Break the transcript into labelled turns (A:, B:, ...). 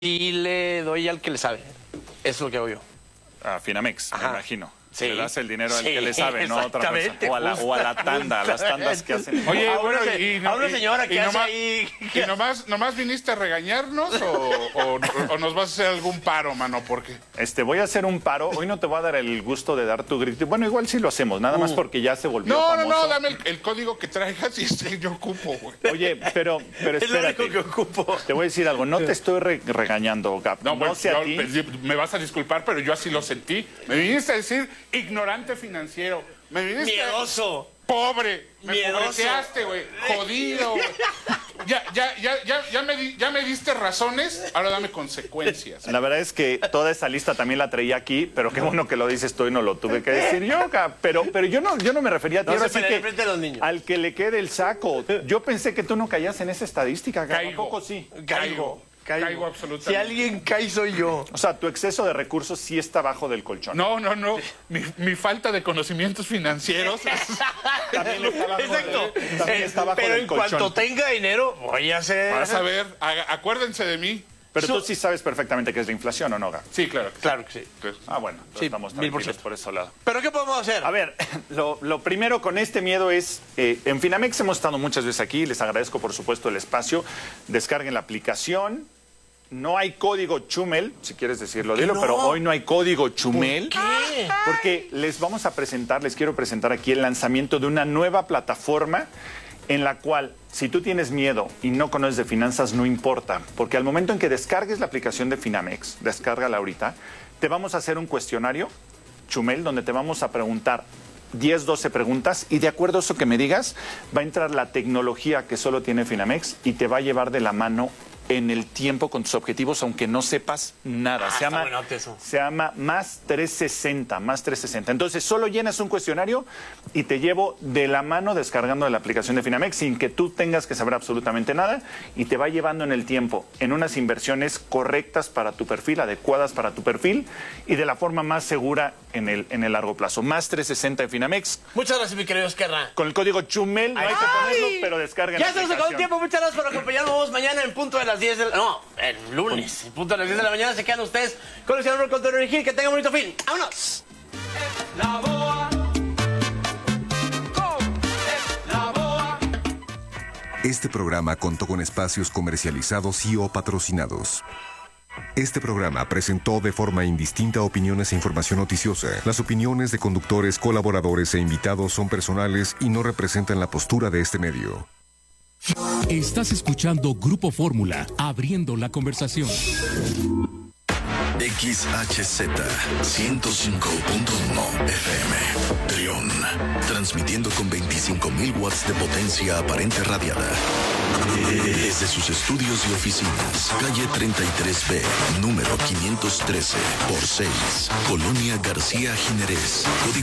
A: y le doy al que le sabe. Eso es lo que hago yo.
B: A Finamex, me imagino.
A: Sí.
B: Le das el dinero al que le sabe, no a otra persona. O a la tanda, a las tandas que hacen.
C: Oye,
A: A
C: bueno,
A: una señora que hace ahí...
C: ¿Y nomás viniste a regañarnos o nos vas a hacer algún paro, mano? Porque
B: Voy a hacer un paro. Hoy no te voy a dar el gusto de dar tu grito. Bueno, igual sí lo hacemos, nada más porque ya se volvió famoso.
C: No, dame el código que traigas y yo ocupo, güey.
B: Oye, pero
A: Es lo
B: espérate.
A: único que ocupo.
B: Te voy a decir algo. No te estoy regañando, Gab.
C: No,
B: No sé a ti.
C: me vas a disculpar, pero yo así lo sentí. Me viniste a decir ignorante financiero. Me viniste
A: Miedoso.
C: pobre. Me
A: Miedoso.
C: pobreteaste, güey. Jodido, güey. Ya me diste razones, ahora dame consecuencias.
B: La verdad es que toda esa lista también la traía aquí, pero qué bueno que lo dices tú y no lo tuve que decir yo, Gab. Pero yo no me refería a ti.
A: No
B: Ahora
A: se
B: sí
A: peleen
B: que
A: frente a los niños.
B: al que le quede el saco. Yo pensé que tú no caías en esa estadística, Gab. ¿A
C: Caigo.
B: poco sí?
C: Caigo absolutamente.
A: Si alguien cae soy yo.
B: O sea, tu exceso de recursos sí está abajo del colchón.
C: No. Mi falta de conocimientos financieros.
B: También está abajo
A: Exacto.
B: también está abajo
A: Pero
B: del
A: en
B: colchón.
A: cuanto tenga dinero, voy a hacer...
C: Vas a ver, acuérdense de mí.
B: Pero tú sí sabes perfectamente qué es la inflación, ¿o no, Gab?
C: Sí, claro.
A: Claro que sí.
B: Ah, bueno, entonces
A: Sí,
B: estamos
A: 1000%.
B: tranquilos por ese lado.
A: ¿Pero qué podemos hacer?
B: A ver, lo primero con este miedo es, en Finamex hemos estado muchas veces aquí, les agradezco por supuesto el espacio, descarguen la aplicación, no hay código Chumel, si quieres decirlo, dilo,
A: no?
B: pero hoy no hay código Chumel.
A: ¿Por qué?
B: Porque les quiero presentar aquí el lanzamiento de una nueva plataforma en la cual, si tú tienes miedo y no conoces de finanzas, no importa, porque al momento en que descargues la aplicación de Finamex, descárgala ahorita, te vamos a hacer un cuestionario, Chumel, donde te vamos a preguntar 10, 12 preguntas y de acuerdo a eso que me digas, va a entrar la tecnología que solo tiene Finamex y te va a llevar de la mano en el tiempo con tus objetivos, aunque no sepas nada.
A: Está buenote eso.
B: Se llama Más 360. Entonces, solo llenas un cuestionario y te llevo de la mano descargando de la aplicación de Finamex sin que tú tengas que saber absolutamente nada y te va llevando en el tiempo en unas inversiones correctas para tu perfil, adecuadas para tu perfil y de la forma más segura en el largo plazo. Más 360 en Finamex.
A: Muchas gracias, mi querido Esquerra.
B: Con el código Chumel, no hay que ponerlo, pero descarguen la
A: Ya se nos acabó el
B: aplicación.
A: tiempo. Muchas gracias por acompañarnos mañana en punto de las 10 de la... No, el lunes. En punto de las 10 de la mañana se quedan ustedes con el señor Contador Gil. Que tengan un bonito fin. ¡Vámonos!
D: La boa. La boa.
E: Este programa contó con espacios comercializados y o patrocinados. Este programa presentó de forma indistinta opiniones e información noticiosa. Las opiniones de conductores, colaboradores e invitados son personales y no representan la postura de este medio.
F: Estás escuchando Grupo Fórmula, abriendo la conversación.
G: XHZ 105.1 FM Trión, transmitiendo con 25.000 watts de potencia aparente radiada desde sus estudios y oficinas, calle 33B, número 513 por 6, Colonia García Jiménez, código